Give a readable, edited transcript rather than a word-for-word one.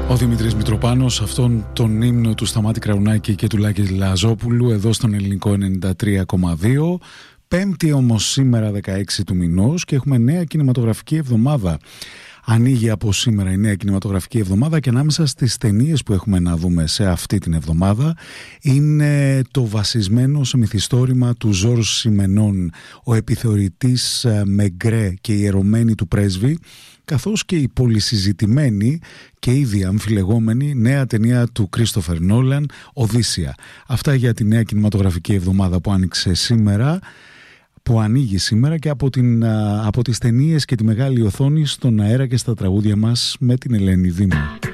Ο Δημήτρης Μητροπάνος, αυτόν τον ύμνο του Σταμάτη Κραουνάκη και του Λάκη Λαζόπουλου, εδώ στον Ελληνικό 93,2. Πέμπτη όμως σήμερα 16 του μηνός και έχουμε νέα κινηματογραφική εβδομάδα. Ανοίγει από σήμερα η νέα κινηματογραφική εβδομάδα και ανάμεσα στις ταινίες που έχουμε να δούμε σε αυτή την εβδομάδα είναι το βασισμένο σε μυθιστόρημα του Ζορζ Σιμενών, ο επιθεωρητής Μεγκρέ και η ιερωμένη του πρέσβη, καθώς και η πολυσυζητημένη και ήδη αμφιλεγόμενη νέα ταινία του Κρίστοφερ Νόλαν, Οδύσσεια. Αυτά για τη νέα κινηματογραφική εβδομάδα που άνοιξε σήμερα, που ανοίγει σήμερα, και από τις ταινίες και τη μεγάλη οθόνη στον αέρα και στα τραγούδια μας με την Ελένη Δήμου.